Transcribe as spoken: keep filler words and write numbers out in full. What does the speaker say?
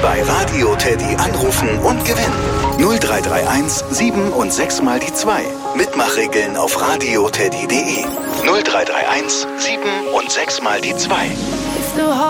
Bei Radio Teddy anrufen und gewinnen. null drei drei eins sieben und sechs mal die zwei. Mitmachregeln auf radioteddy punkt de. null drei drei eins sieben und sechs mal die zwei.